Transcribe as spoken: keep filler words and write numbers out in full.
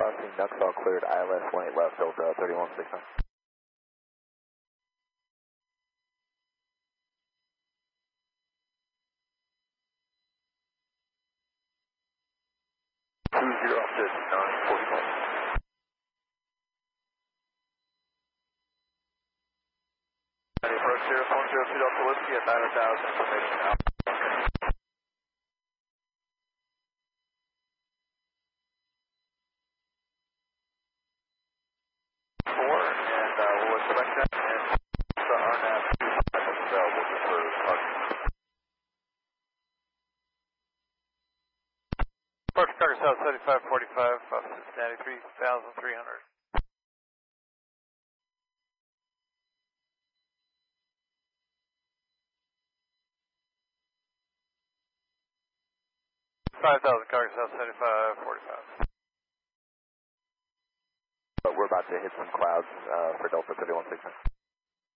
crossing Nuxall cleared I L S one eight left, Delta thirty-one six nine. two zero six nine forty-one. Approach zero one zero two Delta Whiskey at nine thousand, information out. Four, and uh, we'll select that, and the R N A V two five is available for parking. Approach Chicago South seventy-five forty-five, office ninety-three thousand three hundred. five thousand Chicago South seventy-five forty-five. But we're about to hit some clouds uh, for Delta thirty-one six nine.